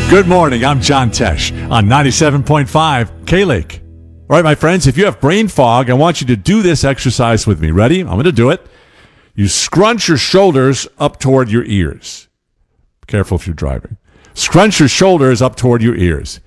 Good morning. I'm John Tesh on 97.5 K-Lake. All right, my friends, if you have brain fog, I want you to do this exercise with me. Ready? I'm going to do it. You scrunch your shoulders up toward your ears. Be careful if you're driving. Scrunch your shoulders up toward your ears.